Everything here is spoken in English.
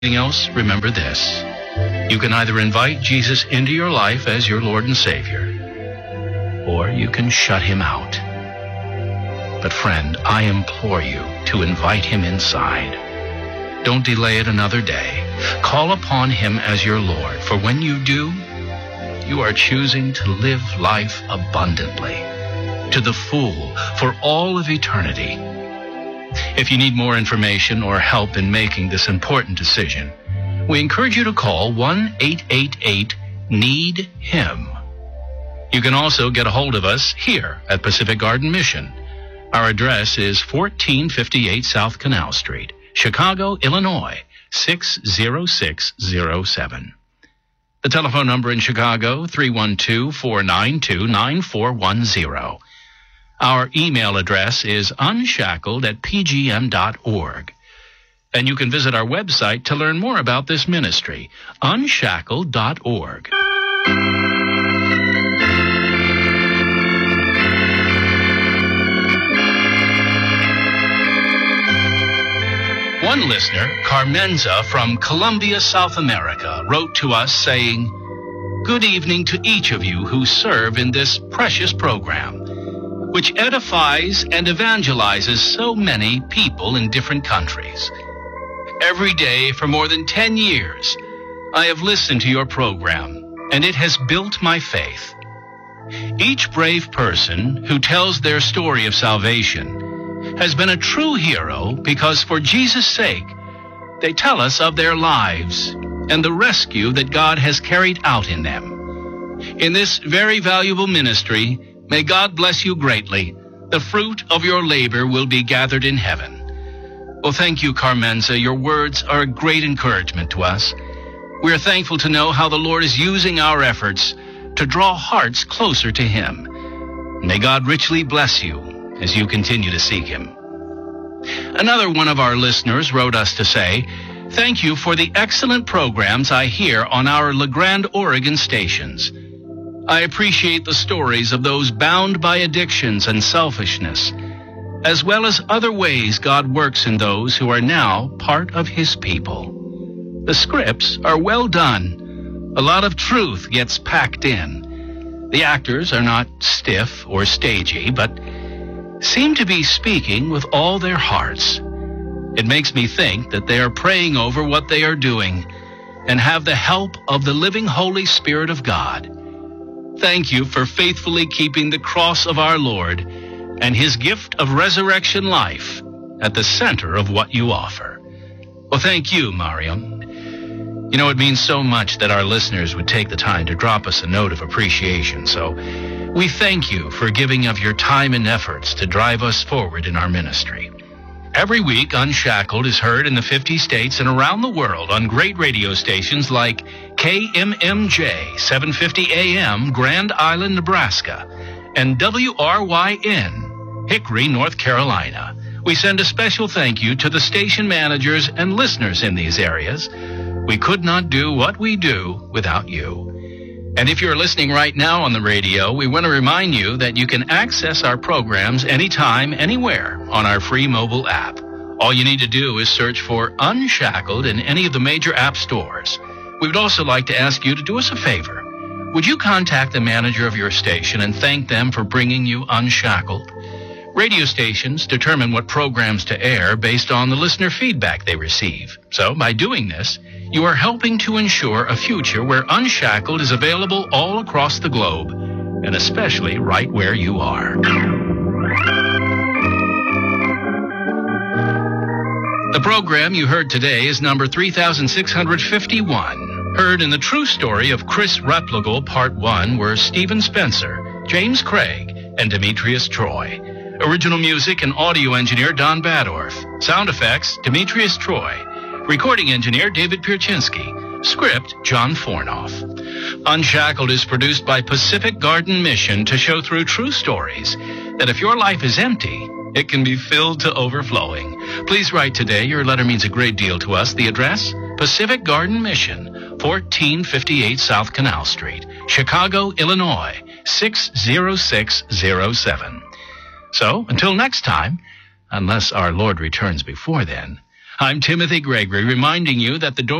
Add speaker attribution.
Speaker 1: anything else, remember this. You can either invite Jesus into your life as your Lord and Savior, or you can shut him out. But friend, I implore you to invite him inside. Don't delay it another day. Call upon him as your Lord, for when you do, you are choosing to live life abundantly, to the full, for all of eternity. If you need more information or help in making this important decision, we encourage you to call 1-888-NEED-HIM. You can also get a hold of us here at Pacific Garden Mission. Our address is 1458 South Canal Street, Chicago, Illinois, 60607. The telephone number in Chicago, 312-492-9410. Our email address is unshackled@pgm.org. And you can visit our website to learn more about this ministry, unshackled.org. One listener, Carmenza from Colombia, South America, wrote to us saying, "Good evening to each of you who serve in this precious program, which edifies and evangelizes so many people in different countries. Every day for more than 10 years, I have listened to your program, and it has built my faith. Each brave person who tells their story of salvation has been a true hero because for Jesus' sake, they tell us of their lives and the rescue that God has carried out in them. In this very valuable ministry, may God bless you greatly. The fruit of your labor will be gathered in heaven." Well, thank you, Carmenza. Your words are a great encouragement to us. We are thankful to know how the Lord is using our efforts to draw hearts closer to him. May God richly bless you as you continue to seek him. Another one of our listeners wrote us to say, "Thank you for the excellent programs I hear on our La Grande, Oregon stations. I appreciate the stories of those bound by addictions and selfishness, as well as other ways God works in those who are now part of his people. The scripts are well done. A lot of truth gets packed in. The actors are not stiff or stagey, but seem to be speaking with all their hearts. It makes me think that they are praying over what they are doing and have the help of the living Holy Spirit of God. Thank you for faithfully keeping the cross of our Lord and his gift of resurrection life at the center of what you offer." Well, thank you, Mariam. You know, it means so much that our listeners would take the time to drop us a note of appreciation, so we thank you for giving of your time and efforts to drive us forward in our ministry. Every week, Unshackled is heard in the 50 states and around the world on great radio stations like KMMJ 750 AM, Grand Island, Nebraska, and WRYN, Hickory, North Carolina. We send a special thank you to the station managers and listeners in these areas. We could not do what we do without you. And if you're listening right now on the radio, we want to remind you that you can access our programs anytime, anywhere on our free mobile app. All you need to do is search for Unshackled in any of the major app stores. We would also like to ask you to do us a favor. Would you contact the manager of your station and thank them for bringing you Unshackled? Radio stations determine what programs to air based on the listener feedback they receive. So by doing this, you are helping to ensure a future where Unshackled is available all across the globe, and especially right where you are. The program you heard today is number 3651, heard in the true story of Chris Replogle, Part 1, were Stephen Spencer, James Craig, and Demetrius Troy. Original music and audio engineer Don Badorf. Sound effects, Demetrius Troy. Recording engineer David Pierczynski. Script, John Fornoff. Unshackled is produced by Pacific Garden Mission to show through true stories that if your life is empty, it can be filled to overflowing. Please write today. Your letter means a great deal to us. The address, Pacific Garden Mission, 1458 South Canal Street, Chicago, Illinois, 60607. So, until next time, unless our Lord returns before then, I'm Timothy Gregory, reminding you that the door